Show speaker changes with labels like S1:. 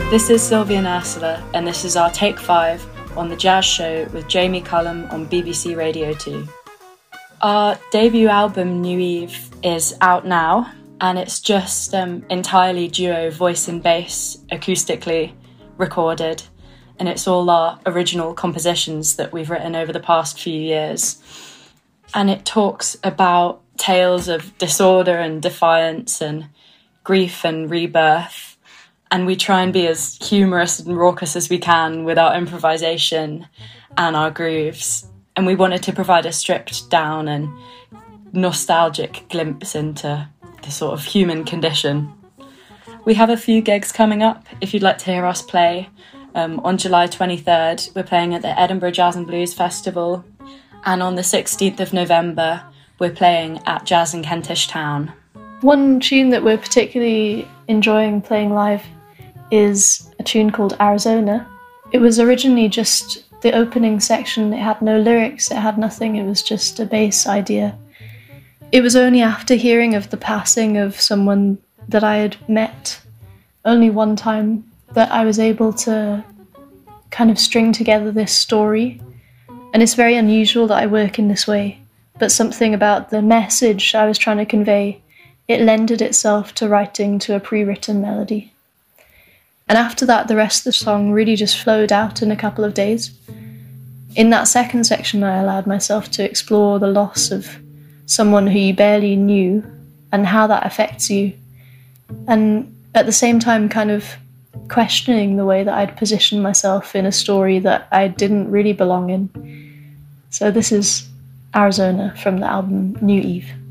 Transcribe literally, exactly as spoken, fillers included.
S1: This is Sylvia and Ursula, and this is our Take five on The Jazz Show with Jamie Cullum on B B C Radio two. Our debut album, New Eve, is out now, and it's just um, entirely duo voice and bass, acoustically recorded, and it's all our original compositions that we've written over the past few years. And it talks about tales of disorder and defiance and grief and rebirth. And we try and be as humorous and raucous as we can with our improvisation and our grooves. And we wanted to provide a stripped down and nostalgic glimpse into the sort of human condition. We have a few gigs coming up if you'd like to hear us play. Um, on July twenty-third, we're playing at the Edinburgh Jazz and Blues Festival. And on the sixteenth of November, we're playing at Jazz in Kentish Town.
S2: One tune that we're particularly enjoying playing live is a tune called Arizona. It was originally just the opening section. It had no lyrics, it had nothing, it was just a bass idea. It was only after hearing of the passing of someone that I had met only one time that I was able to kind of string together this story. And it's very unusual that I work in this way, but something about the message I was trying to convey, it lended itself to writing to a pre-written melody. And after that, the rest of the song really just flowed out in a couple of days. In that second section, I allowed myself to explore the loss of someone who you barely knew and how that affects you. And at the same time, kind of questioning the way that I'd positioned myself in a story that I didn't really belong in. So this is Arizona from the album New Eve.